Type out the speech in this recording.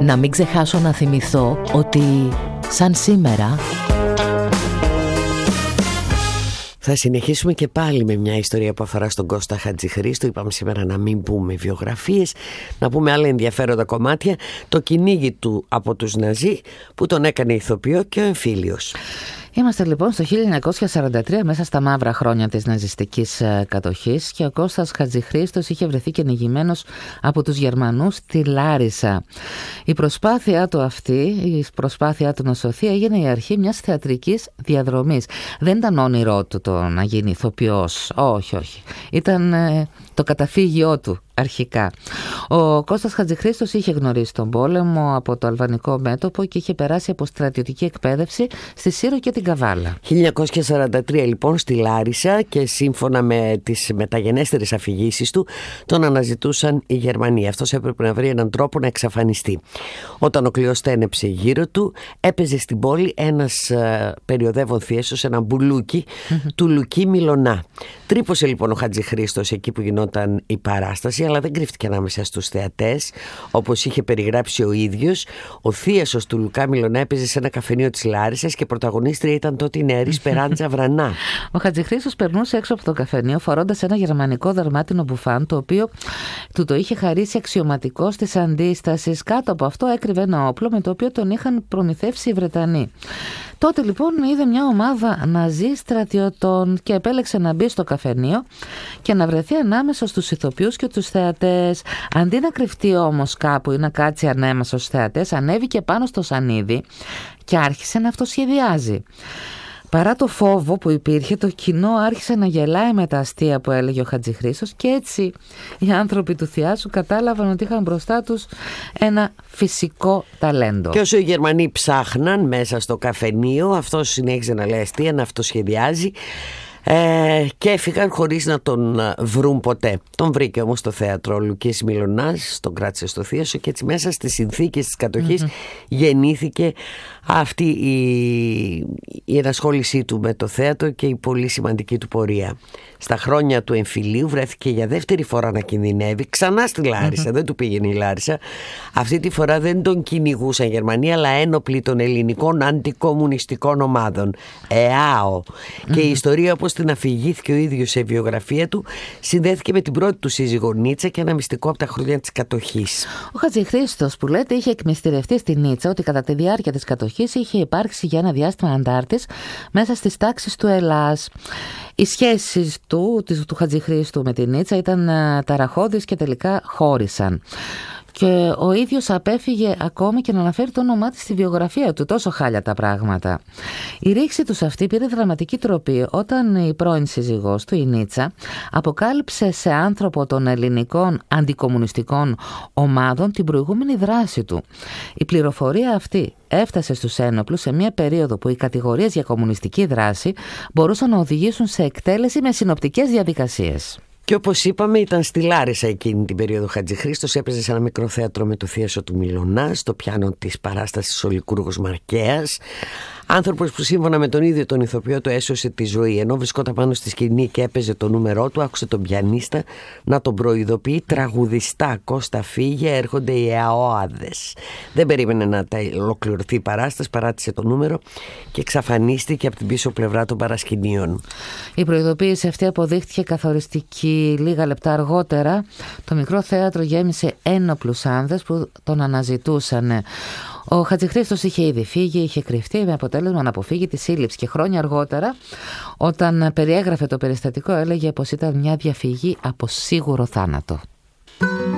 Να μην ξεχάσω να θυμηθώ ότι σαν σήμερα... Θα συνεχίσουμε και πάλι με μια ιστορία που αφορά στον Κώστα Χατζηχρήστο. Είπαμε σήμερα να μην πούμε βιογραφίες, να πούμε άλλα ενδιαφέροντα κομμάτια. Το κυνήγι του από τους Ναζί που τον έκανε ηθοποιό και ο εμφύλιος. Είμαστε λοιπόν στο 1943, μέσα στα μαύρα χρόνια της ναζιστικής κατοχής, και ο Κώστας Χατζηχρήστος είχε βρεθεί κυνηγημένος από τους Γερμανούς στη Λάρισα. Η προσπάθειά του αυτή, η προσπάθειά του να σωθεί, έγινε η αρχή μιας θεατρικής διαδρομής. Δεν ήταν όνειρό του το να γίνει ηθοποιός, όχι. Ήταν το καταφύγιό του αρχικά. Ο Κώστας Χατζηχρήστος είχε γνωρίσει τον πόλεμο από το αλβανικό μέτωπο και είχε περάσει από στρατιωτική εκπαίδευση στη Σύρο και την Καβάλα. 1943 λοιπόν στη Λάρισα, και σύμφωνα με τις μεταγενέστερες αφηγήσεις του τον αναζητούσαν οι Γερμανοί. Αυτός έπρεπε να βρει έναν τρόπο να εξαφανιστεί. Όταν ο κλειός στένεψε γύρω του, έπαιζε στην πόλη ένας περιοδεύων θίεσος, ένα μπουλούκι του Λουκί Μιλωνά. Τρύπωσε λοιπόν ο Χατζηχρήστος εκεί που γινόταν η παράσταση, αλλά δεν κρύφτηκε ανάμεσα στους θεατές, όπως είχε περιγράψει ο ίδιος. Ο θίασος του Λουκά Μιλωνά έπαιζε σε ένα καφενείο της Λάρισσας και πρωταγωνίστρια ήταν τότε η νεαρή Σπεράντζα Βρανά. Ο Χατζηχρήστος περνούσε έξω από το καφενείο φορώντας ένα γερμανικό δαρμάτινο μπουφάν, το οποίο του το είχε χαρίσει αξιωματικός της αντίστασης. Κάτω από αυτό έκρυβε ένα όπλο με το οποίο τον είχαν προμηθεύσει οι Βρετανοί. Τότε λοιπόν είδε μια ομάδα Ναζί στρατιωτών και επέλεξε να μπει στο καφενείο και να βρεθεί ανάμεσα στους ηθοποιούς και τους θεατές. Αντί να κρυφτεί όμως κάπου ή να κάτσει ανάμεσα στους θεατές, ανέβηκε πάνω στο σανίδι και άρχισε να αυτοσχεδιάζει. Παρά το φόβο που υπήρχε, το κοινό άρχισε να γελάει με τα αστεία που έλεγε ο Χατζηχρήστος, και έτσι οι άνθρωποι του θειάσου κατάλαβαν ότι είχαν μπροστά τους ένα φυσικό ταλέντο. Και όσο οι Γερμανοί ψάχναν μέσα στο καφενείο, αυτός συνέχιζε να λέει αστεία, να αυτοσχεδιάζει, και έφυγαν χωρίς να τον βρουν ποτέ. Τον βρήκε όμως το θέατρο Λουκής Μιλωνάς, τον κράτησε στο θίασο, και έτσι μέσα στις συνθήκες της κατοχής γεννήθηκε αυτή η ενασχόλησή του με το θέατρο και η πολύ σημαντική του πορεία. Στα χρόνια του εμφυλίου βρέθηκε για δεύτερη φορά να κινδυνεύει ξανά στη Λάρισα. Δεν του πήγαινε η Λάρισα. Αυτή τη φορά δεν τον κυνηγούσαν Γερμανοί, αλλά ένοπλοι των ελληνικών αντικομμουνιστικών ομάδων, ΕΑΟ. Και η ιστορία, όπως την αφηγήθηκε ο ίδιος σε βιογραφία του, συνδέθηκε με την πρώτη του σύζυγο Νίτσα και ένα μυστικό από τα χρόνια της κατοχής. Ο Χατζηχρήστος, που λέτε είχε εκμυστηρευτεί στη Νίτσα ότι κατά τη διάρκεια της κατοχής είχε υπάρξει για ένα διάστημα αντάρτης μέσα στις τάξεις του Ελλάς. Οι σχέσεις του Χατζηχρήστου με τη Νίτσα ήταν ταραχώδεις και τελικά χώρισαν. Και ο ίδιος απέφυγε ακόμη και να αναφέρει το όνομά της στη βιογραφία του, τόσο χάλια τα πράγματα. Η ρήξη τους αυτή πήρε δραματική τροπή όταν η πρώην σύζυγός του, η Νίτσα, αποκάλυψε σε άνθρωπο των ελληνικών αντικομμουνιστικών ομάδων την προηγούμενη δράση του. Η πληροφορία αυτή έφτασε στους ένοπλους σε μια περίοδο που οι κατηγορίες για κομμουνιστική δράση μπορούσαν να οδηγήσουν σε εκτέλεση με συνοπτικές διαδικασίες. Και όπως είπαμε, ήταν στη Λάρισα εκείνη την περίοδο Χατζηχρήστος, έπαιζε σε ένα μικρό θέατρο με το θίασο του Μιλωνά, στο πιάνο της παράστασης ο Λικούργος Μαρκέας. Άνθρωπος που σύμφωνα με τον ίδιο τον ηθοποιό του έσωσε τη ζωή. Ενώ βρισκόταν πάνω στη σκηνή και έπαιζε το νούμερό του, άκουσε τον πιανίστα να τον προειδοποιεί: τραγουδιστά, Κώστα φύγε, έρχονται οι ΑΟΑΔες. Δεν περίμενε να ολοκληρωθεί η παράσταση, παράτησε το νούμερο και εξαφανίστηκε από την πίσω πλευρά των παρασκηνίων. Η προειδοποίηση αυτή αποδείχτηκε καθοριστική. Λίγα λεπτά αργότερα το μικρό θέατρο γέμισε ένοπλους άνδρες που τον αναζητούσαν. Ο Χατζηχρήστος είχε ήδη φύγει, είχε κρυφτεί, με αποτέλεσμα να αποφύγει τη σύλληψη, και χρόνια αργότερα, όταν περιέγραφε το περιστατικό, έλεγε πως ήταν μια διαφυγή από σίγουρο θάνατο.